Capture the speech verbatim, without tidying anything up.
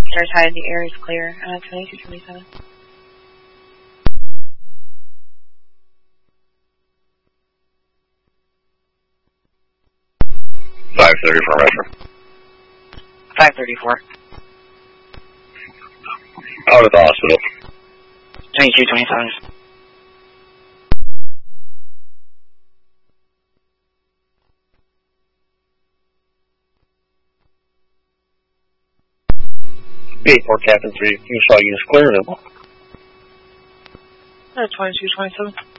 Stars high, the air is clear. Uh, twenty-two twenty-seven. five thirty-four, Metro. five thirty-four. Out at the hospital. twenty-two twenty-seven. eight four, Captain three. You saw units clear available. Uh, twenty-two twenty-seven.